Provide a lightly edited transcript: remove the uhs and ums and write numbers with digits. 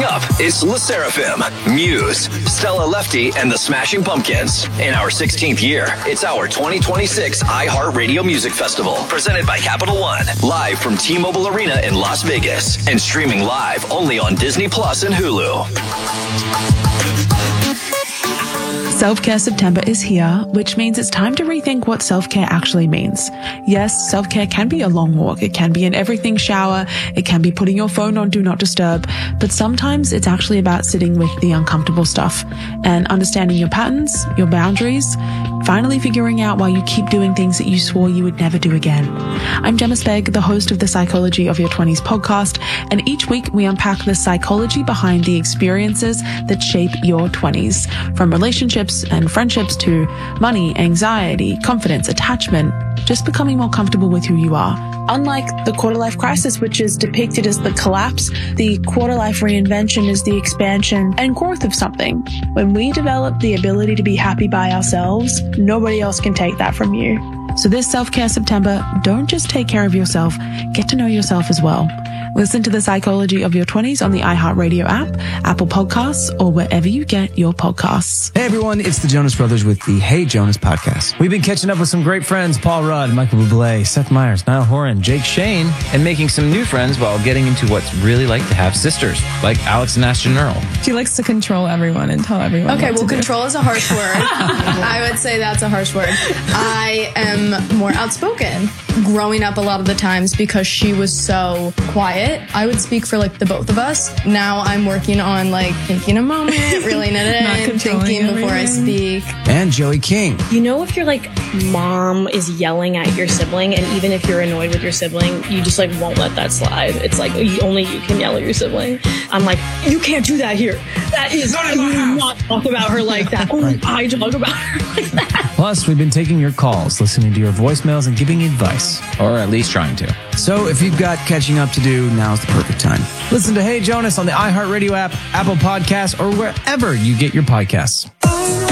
Coming up, it's LE SSERAFIM, Muse, Stella Lefty, and the Smashing Pumpkins. In our 16th year, it's our 2026 iHeartRadio Music Festival, presented by Capital One, live from T-Mobile Arena in Las Vegas, and streaming live only on Disney Plus and Hulu. Self-Care September is here, which means it's time to rethink what self-care actually means. Yes, self-care can be a long walk. It can be an everything shower. It can be putting your phone on Do Not Disturb. But sometimes it's actually about sitting with the uncomfortable stuff and understanding your patterns, your boundaries, finally figuring out why you keep doing things that you swore you would never do again. I'm Gemma Speg, the host of the Psychology of Your 20s podcast, and each week we unpack the psychology behind the experiences that shape your 20s, from relationships and friendships to money, anxiety, confidence, attachment, just becoming more comfortable with who you are. Unlike the quarter-life crisis, which is depicted as the collapse, the quarter-life reinvention is the expansion and growth of something. When we develop the ability to be happy by ourselves, nobody else can take that from you. So this Self-Care September, don't just take care of yourself, get to know yourself as well. Listen to the Psychology of Your 20s on the iHeartRadio app, Apple Podcasts, or wherever you get your podcasts. Hey everyone, it's the Jonas Brothers with the Hey Jonas podcast. We've been catching up with some great friends, Paul Rudd, Michael Bublé, Seth Meyers, Niall Horan, Jake Shane, and making some new friends while getting into what's really like to have sisters, like Alex and Ashton Earl. She likes to control everyone and tell everyone Okay, what well, to control is a harsh word. I would say that's a harsh word. I am more outspoken. Growing up a lot of the times because she was so quiet, I would speak for like the both of us. Now I'm working on like thinking a moment, reeling it in, thinking before I speak. And Joey King. You know, if your like mom is yelling at your sibling, and even if you're annoyed with your sibling, you just like won't let that slide. It's like only you can yell at your sibling. I'm like, you can't do that here. That is not talk about her like that. Only I talk about her like that. Plus, we've been taking your calls, listening to your voicemails, and giving advice. Or at least trying to. So if you've got catching up to do, now's the perfect time. Listen to Hey Jonas on the iHeartRadio app, Apple Podcasts, or wherever you get your podcasts.